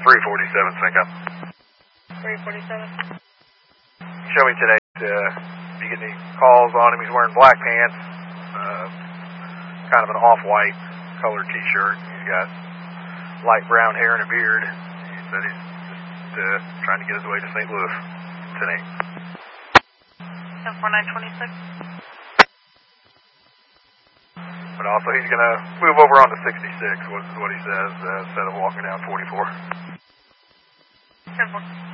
347, sync up. 347. Show me today if you get any calls on him. He's wearing black pants, kind of an off-white colored t-shirt. He's got light brown hair and a beard. He said he's just trying to get his way to St. Louis today. 4926. But also he's going to move over onto 66, is what he says, instead of walking down 44. 10-4.